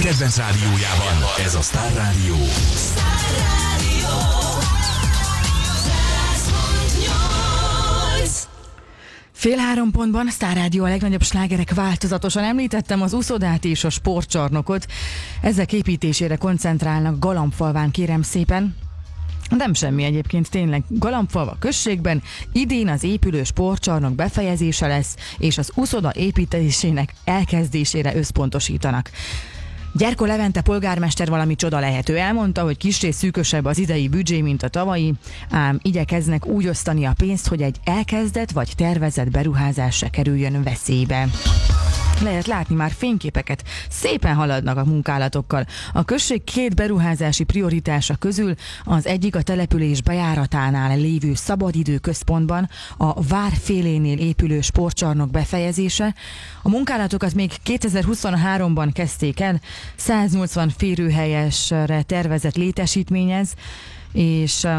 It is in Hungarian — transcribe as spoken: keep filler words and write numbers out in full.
kedvenc rádiójában. Ez a Star Rádió. Fél három pontban Star Rádió, a legnagyobb slágerek változatosan. Említettem az úszodát és a sportcsarnokot. Ezek építésére koncentrálnak Galambfalván, kérem szépen. Nem semmi egyébként, tényleg. Galambfalva községben idén az épülő sportcsarnok befejezése lesz, és az úszoda építésének elkezdésére összpontosítanak. Gyerko Levente polgármester valami csoda lehet. Ő elmondta, hogy kissé szűkösebb az idei büdzsé, mint a tavalyi, ám igyekeznek úgy osztani a pénzt, hogy egy elkezdett vagy tervezett beruházás se kerüljön veszélybe. Lehet látni már fényképeket, szépen haladnak a munkálatokkal. A község két beruházási prioritása közül az egyik a település bejáratánál lévő szabadidő központban a vár félénél épülő sportcsarnok befejezése. A munkálatokat még kétezer-huszonháromban kezdték el, száznyolcvan férőhelyesre tervezett létesítményez, és